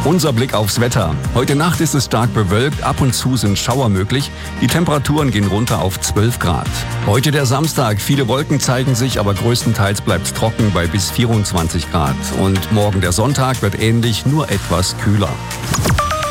Unser Blick aufs Wetter. Heute Nacht ist es stark bewölkt, ab und zu sind Schauer möglich. Die Temperaturen gehen runter auf 12 Grad. Heute der Samstag. Viele Wolken zeigen sich, aber größtenteils bleibt es trocken bei bis 24 Grad. Und morgen der Sonntag wird ähnlich, nur etwas kühler.